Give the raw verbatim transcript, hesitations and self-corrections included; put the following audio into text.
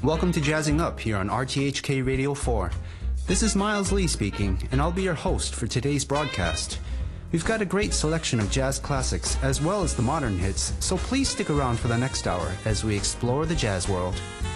Welcome to Jazzing Up here on R T H K Radio four. This is Miles Lee speaking, and I'll be your host for today's broadcast. We've got a great selection of jazz classics as well as the modern hits, so please stick around for the next hour as we explore the jazz world.